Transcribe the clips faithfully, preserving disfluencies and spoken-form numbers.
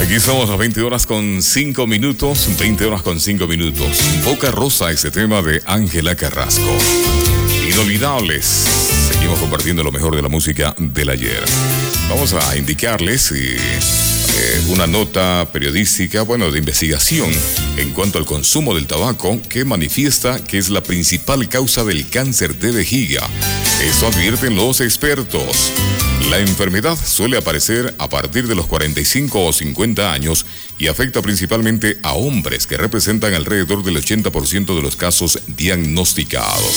Aquí estamos a veinte horas con cinco minutos, veinte horas con cinco minutos. Boca Rosa, ese tema de Ángela Carrasco. Inolvidables. Seguimos compartiendo lo mejor de la música del ayer. Vamos a indicarles eh, eh, una nota periodística, bueno, de investigación en cuanto al consumo del tabaco, que manifiesta que es la principal causa del cáncer de vejiga. Esto advierten los expertos. La enfermedad suele aparecer a partir de los cuarenta y cinco o cincuenta años y afecta principalmente a hombres, que representan alrededor del ochenta por ciento de los casos diagnosticados.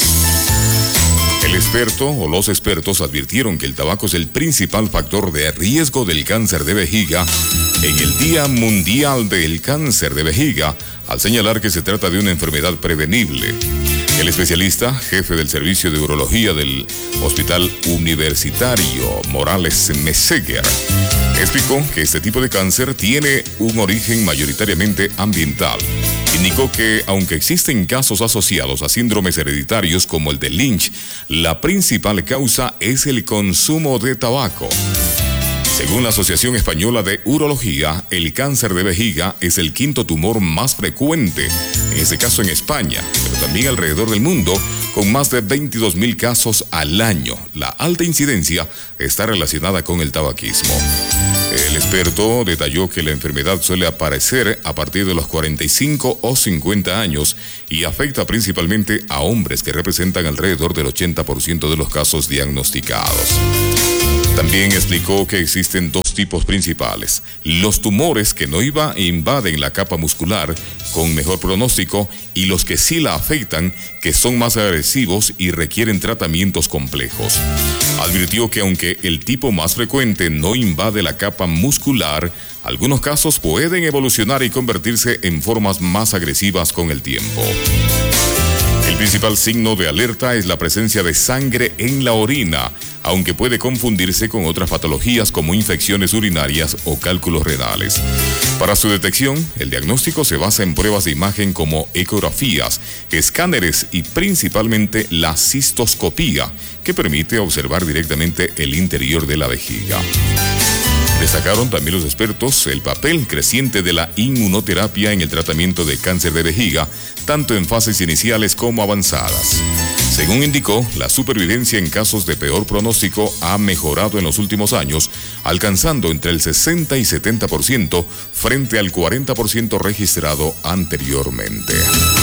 El experto o los expertos advirtieron que el tabaco es el principal factor de riesgo del cáncer de vejiga en el Día Mundial del Cáncer de Vejiga, al señalar que se trata de una enfermedad prevenible. El especialista, jefe del servicio de urología del Hospital Universitario Morales Meseguer, explicó que este tipo de cáncer tiene un origen mayoritariamente ambiental. Indicó que, aunque existen casos asociados a síndromes hereditarios como el de Lynch, la principal causa es el consumo de tabaco. Según la Asociación Española de Urología, el cáncer de vejiga es el quinto tumor más frecuente, en este caso en España, pero también alrededor del mundo, con más de veintidós mil casos al año. La alta incidencia está relacionada con el tabaquismo. El experto detalló que la enfermedad suele aparecer a partir de los cuarenta y cinco o cincuenta años y afecta principalmente a hombres, que representan alrededor del ochenta por ciento de los casos diagnosticados. También explicó que existen dos tipos principales: los tumores que no iba e invaden la capa muscular con mejor pronóstico, y los que sí la afectan, que son más agresivos y requieren tratamientos complejos. Advirtió que aunque el tipo más frecuente no invade la capa muscular, algunos casos pueden evolucionar y convertirse en formas más agresivas con el tiempo. El principal signo de alerta es la presencia de sangre en la orina, aunque puede confundirse con otras patologías como infecciones urinarias o cálculos renales. Para su detección, el diagnóstico se basa en pruebas de imagen como ecografías, escáneres y principalmente la cistoscopía, que permite observar directamente el interior de la vejiga. Destacaron también los expertos el papel creciente de la inmunoterapia en el tratamiento de cáncer de vejiga, tanto en fases iniciales como avanzadas. Según indicó, la supervivencia en casos de peor pronóstico ha mejorado en los últimos años, alcanzando entre el sesenta y setenta por ciento frente al cuarenta por ciento registrado anteriormente.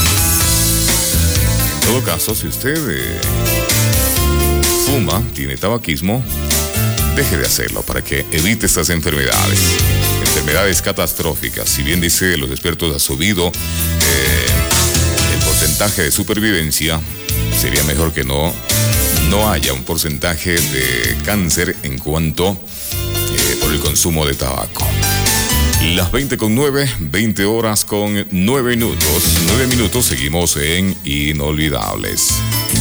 En todo caso, si usted eh, fuma, tiene tabaquismo, deje de hacerlo para que evite estas enfermedades. Enfermedades catastróficas. Si bien dice los expertos ha subido eh, el porcentaje de supervivencia, sería mejor que no, no haya un porcentaje de cáncer en cuanto eh, por el consumo de tabaco. Las veinte con nueve, veinte horas con nueve minutos. nueve minutos, seguimos en Inolvidables.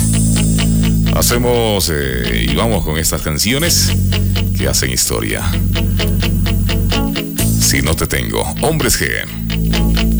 Hacemos eh, y vamos con estas canciones que hacen historia. Si no te tengo, Hombres G.